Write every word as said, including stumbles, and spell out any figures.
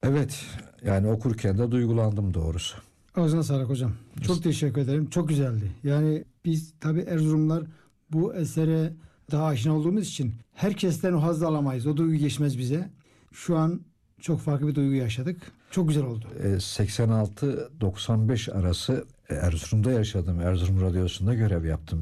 Evet, yani okurken de duygulandım doğrusu. Ağzına sağlık hocam. Çok teşekkür ederim. Çok güzeldi. Yani biz tabii Erzurumlar bu esere daha aşina olduğumuz için herkesten o hazzı alamayız. O duygu geçmez bize. Şu an çok farklı bir duygu yaşadık. Çok güzel oldu. E, seksen altı doksan beş arası Erzurum'da yaşadım. Erzurum Radyosu'nda görev yaptım.